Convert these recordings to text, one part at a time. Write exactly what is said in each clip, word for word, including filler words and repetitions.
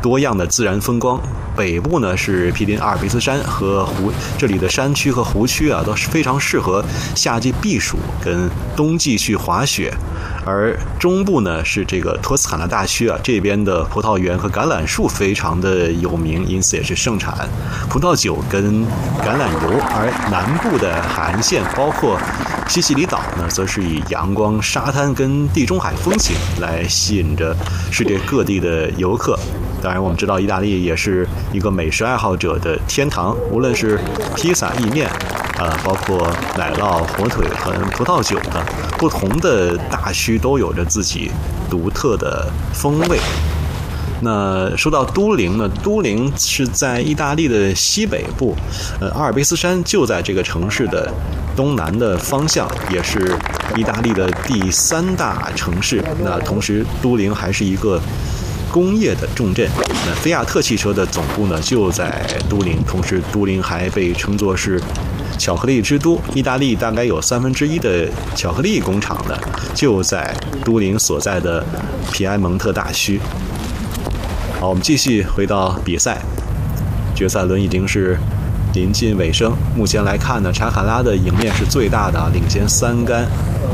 多样的自然风光。北部呢是毗邻阿尔卑斯山和湖，这里的山区和湖区啊都是非常适合夏季避暑跟冬季去滑雪。而中部呢是这个托斯卡纳大区啊，这边的葡萄园和橄榄树非常的有名，因此也是盛产葡萄酒跟橄榄油。而南部的海岸线包括西西里岛呢，则是以阳光、沙滩跟地中海风情来吸引着世界各地的游客。当然我们知道意大利也是一个美食爱好者的天堂，无论是披萨、意面呃，包括奶酪、火腿和葡萄酒的不同的大区都有着自己独特的风味。那说到都灵呢，都灵是在意大利的西北部，呃，阿尔卑斯山就在这个城市的东南的方向，也是意大利的第三大城市。那同时，都灵还是一个工业的重镇。那菲亚特汽车的总部呢就在都灵，同时都灵还被称作是巧克力之都。意大利大概有三分之一的巧克力工厂呢就在都灵所在的皮埃蒙特大区。好，我们继续回到比赛，决赛轮已经是临近尾声。目前来看呢，查卡拉的赢面是最大的，领先三杆。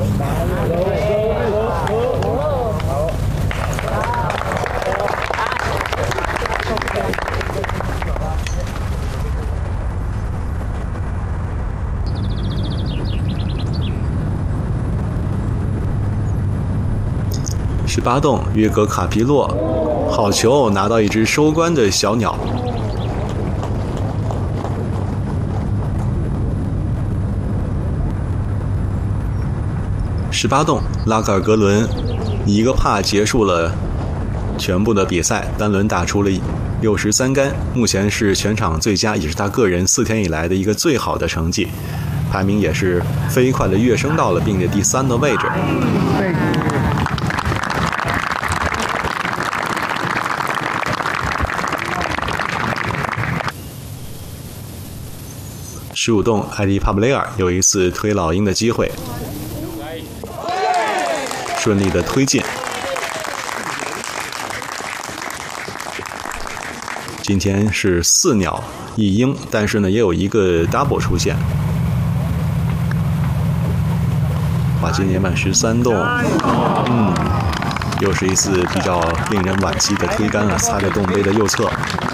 十八洞约格卡皮洛，好球，拿到一只收官的小鸟。十八洞拉卡尔格伦以一个帕结束了全部的比赛，单轮打出了六十三杆，目前是全场最佳，也是他个人四天以来的一个最好的成绩，排名也是飞快的跃升到了并且第三的位置。十五洞艾迪帕布雷尔有一次推老鹰的机会，顺利的推进。今天是四鸟一鹰，但是呢也有一个 double 出现。哇，今年满十三洞，嗯，又是一次比较令人惋惜的推杆啊，擦着洞杯的右侧。